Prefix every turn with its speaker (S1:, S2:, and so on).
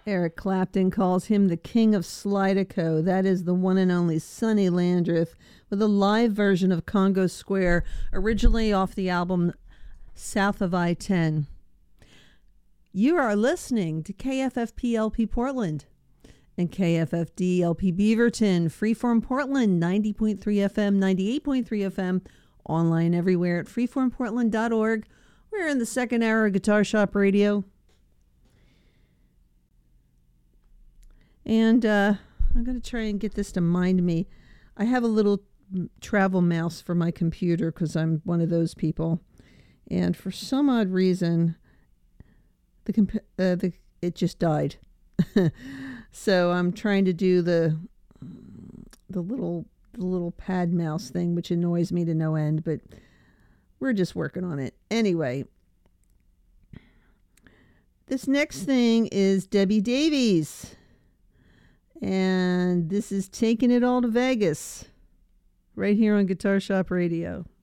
S1: Eric Clapton calls him the king of Slideco. That is the one and only Sonny Landreth with a live version of Congo Square, originally off the album South of I-10. You are listening to KFFP-LP Portland and KFFD-LP Beaverton, Freeform Portland, 90.3 FM, 98.3 FM, online everywhere at freeformportland.org. We're in the second hour of Guitar Shop Radio. And I'm going to try and get this to mind me. I have a little travel mouse for my computer because I'm one of those people. And for some odd reason, it just died. So I'm trying to do the little pad mouse thing, which annoys me to no end, but we're just working on it. Anyway, this next thing is Debbie Davies. And this is Taking It All to Vegas, right here on Guitar Shop Radio.